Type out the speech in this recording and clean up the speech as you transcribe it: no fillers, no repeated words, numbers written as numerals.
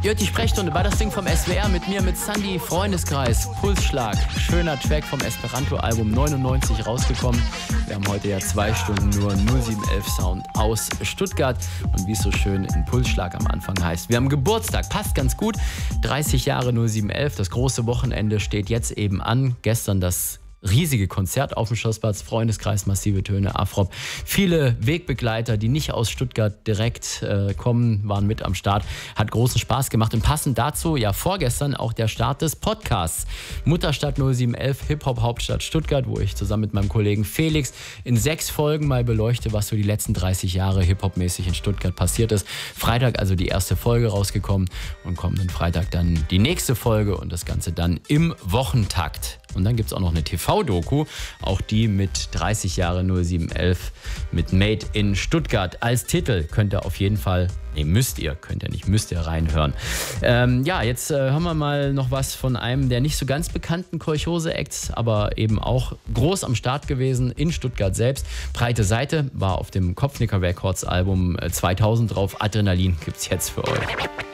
Die Sprechstunde bei das Ding vom SWR mit mir, mit Sandy, Freundeskreis, Pulsschlag. Schöner Track vom Esperanto-Album 99 rausgekommen. Wir haben heute ja 2 Stunden nur 0711 Sound aus Stuttgart. Und wie es so schön in Pulsschlag am Anfang heißt, wir haben Geburtstag, passt ganz gut. 30 Jahre 0711, das große Wochenende steht jetzt eben an. Gestern das riesige Konzert auf dem Schlossplatz, Freundeskreis, massive Töne, Afrop. Viele Wegbegleiter, die nicht aus Stuttgart direkt kommen, waren mit am Start. Hat großen Spaß gemacht und passend dazu, ja vorgestern auch der Start des Podcasts. Mutterstadt 0711, Hip-Hop-Hauptstadt Stuttgart, wo ich zusammen mit meinem Kollegen Felix in 6 Folgen mal beleuchte, was so die letzten 30 Jahre Hip-Hop-mäßig in Stuttgart passiert ist. Freitag also die erste Folge rausgekommen und kommenden Freitag dann die nächste Folge und das Ganze dann im Wochentakt. Und dann gibt es auch noch eine TV-Doku, auch die mit 30 Jahre 0711 mit Made in Stuttgart. Als Titel könnt ihr auf jeden Fall, müsst ihr reinhören. Jetzt hören wir mal noch was von einem der nicht so ganz bekannten Kolchose-Acts, aber eben auch groß am Start gewesen in Stuttgart selbst. Breite Seite war auf dem Kopfnicker Records Album 2000 drauf. Adrenalin gibt's jetzt für euch.